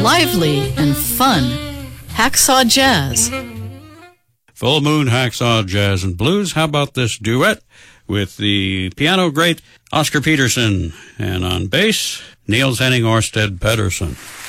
lively and fun. Hacksaw Jazz. Full Moon Hacksaw Jazz and Blues. How about this duet with the piano great Oscar Peterson, and on bass, Niels Henning Orsted Pedersen.